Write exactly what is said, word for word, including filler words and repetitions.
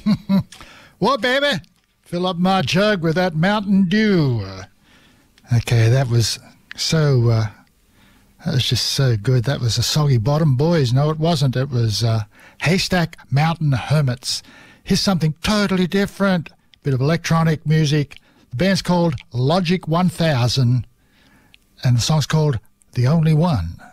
Well, baby, fill up my jug with that Mountain Dew. Okay, that was so, uh, that was just so good. That was the Soggy Bottom Boys. No, it wasn't. It was uh, Haystack Mountain Hermits. Here's something totally different. Bit of electronic music. The band's called Logic one thousand, and the song's called The Only One.